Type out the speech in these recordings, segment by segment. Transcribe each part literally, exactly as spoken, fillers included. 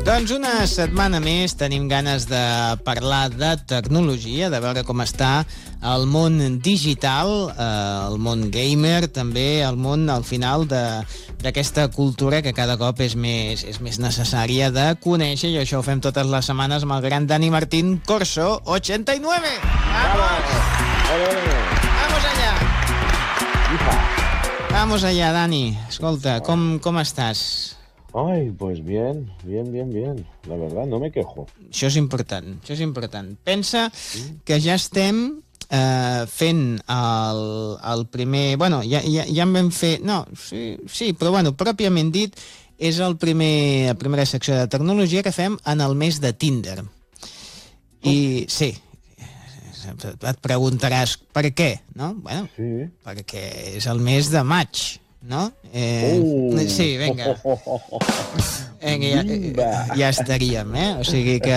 Doncs una setmana més tenim ganes de parlar de tecnologia, de veure com està el món digital, eh, el món gamer, també el món, al final, d'aquesta cultura que cada cop és més, és més necessària de conèixer, i això ho fem totes les setmanes amb el gran Dani Martín Corso, ochenta y nueve. ¡Vamos! ¡Vamos allá! Vamos allá, Dani. Escolta, com, com estàs? Ay, pues bien, bien, bien, bien. La verdad, no me quejo. Això és important, això és important. Pensa que ja estem eh, fent el, el primer... Bueno, ja, ja, ja en vam fer... No, sí, sí, però bueno, pròpiament dit, és el primer, la primera secció de tecnologia que fem en el mes de Tinder. I sí, et preguntaràs per què, no? Bueno, sí. Perquè és el mes de maig, no? Eh, uh. Sí, vinga. Vinga, ja, ja estaríem, eh? O sigui que...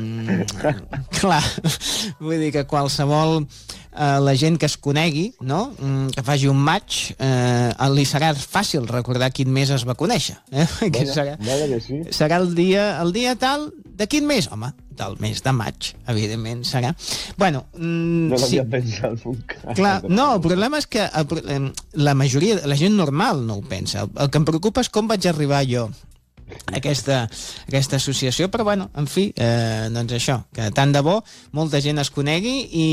Clar, vull dir que qualsevol... Eh, la gent que es conegui, no? Que faci un match, eh, li serà fàcil recordar quin mes es va conèixer. Eh? Que serà, sí. serà el dia, el dia tal de quin mes? Home, del mes de maig, evidentment serà. Bueno, mm, no l'havia sí. pensat nunca. Clar, no, el problema és que el, la majoria, la gent normal no ho pensa. El, el que em preocupa és com vaig arribar jo a aquesta, aquesta associació, però bueno, en fi, eh, doncs això, que tant de bo molta gent es conegui i,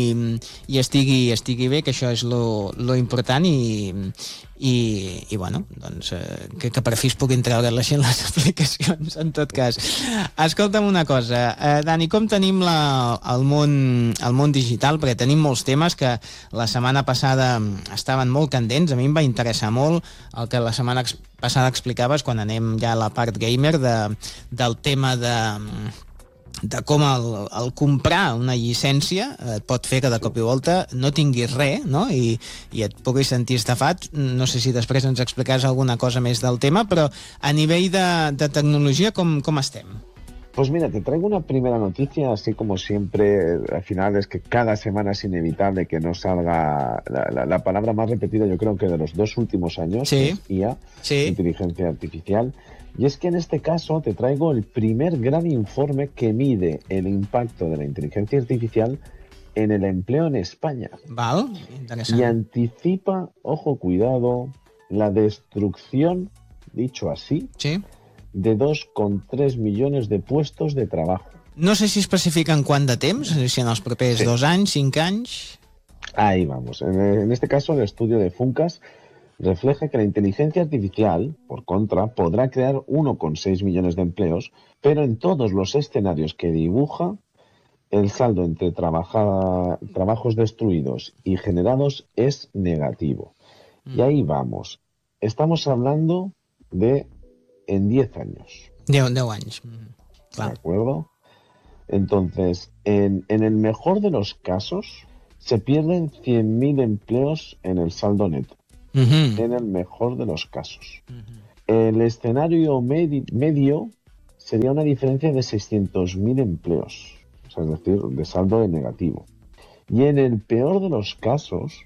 i estigui, estigui bé, que això és lo, lo important, i, i, i bueno, doncs eh, que, que per fi es puguin treure la gent les aplicacions, en tot cas. Escolta'm una cosa, eh, Dani, com tenim la, el, món, el món digital? Perquè tenim molts temes que la setmana passada estaven molt candents, a mi em va interessar molt el que la setmana passada explicaves quan anem ja a la part gamer de, del tema de, de com el, el comprar una llicència et pot fer que de cop i volta no tinguis res, no? I, i et puguis sentir estafat. No sé si després ens explicaràs alguna cosa més del tema, però a nivell de, de tecnologia com, com estem? Pues mira, te traigo una primera noticia, así como siempre, al final es que cada semana es inevitable que no salga la, la, la palabra más repetida, yo creo que de los dos últimos años, sí. que es I A, sí. inteligencia artificial. Y es que en este caso te traigo el primer gran informe que mide el impacto de la inteligencia artificial en el empleo en España. Val, y anticipa, ojo, cuidado, la destrucción, dicho así, sí. de dos coma tres millones de puestos de trabajo. No sé si especifican quant de temps, si en els propers sí. dos anys, cinc anys... Ahí vamos. En, en este caso, el estudio de Funcas refleja que la inteligencia artificial, por contra, podrá crear uno coma seis millones de empleos, pero en todos los escenarios que dibuja, el saldo entre trabaja, trabajos destruidos y generados es negativo. Mm. Y ahí vamos. Estamos hablando de en diez años. deu anys. Clar. ¿De acuerdo? Entonces, en, en el mejor de los casos, se pierden cien mil empleos en el saldo neto. Uh-huh. En el mejor de los casos. Uh-huh. El escenario medi- medio sería una diferencia de seiscientos mil empleos. O sea, es decir, de saldo de negativo. Y en el peor de los casos,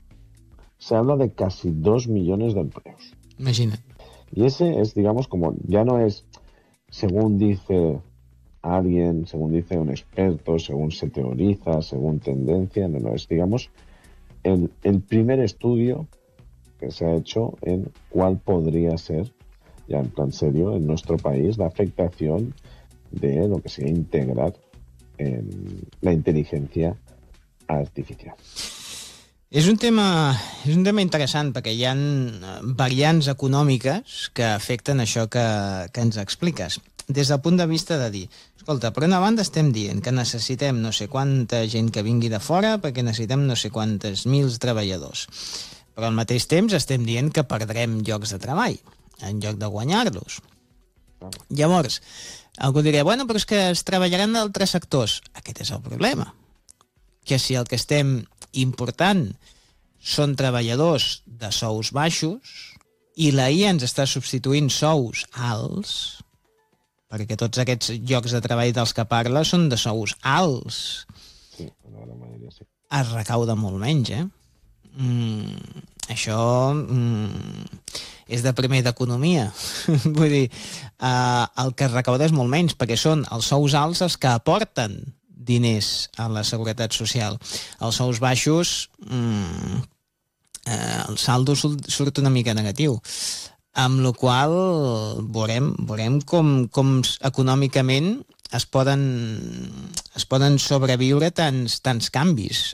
se habla de casi dos millones de empleos. Imagina. Y ese es, digamos, como, ya no es según dice alguien, según dice un experto, según se teoriza, según tendencia, no, no, es, digamos, el, el primer estudio que se ha hecho en cuál podría ser, ya en plan serio, en nuestro país, la afectación de lo que sería integrar en la inteligencia artificial. És un tema, és un tema interessant perquè hi ha variants econòmiques que afecten això que, que ens expliques. Des del punt de vista de dir, escolta, per una banda estem dient que necessitem no sé quanta gent que vingui de fora perquè necessitem no sé quantes mils treballadors. Però al mateix temps estem dient que perdrem llocs de treball en lloc de guanyar-los. Llavors, algú diria, bueno, però és que es treballaran d'altres sectors. Aquest és el problema. Que si el que estem important són treballadors de sous baixos i la I A ens està substituint sous alts, perquè tots aquests llocs de treball dels que parla són de sous alts, sí, la majoria, sí. es recauda molt menys, eh? mm, això mm, és de primer d'economia. Vull dir, eh, el que es recauda és molt menys, perquè són els sous alts els que aporten diners a la seguretat social. Els sous baixos, mm, eh, el saldo surt, surt una mica negatiu. Amb la qual veurem, veurem com, com econòmicament es poden, es poden sobreviure tants, tants canvis.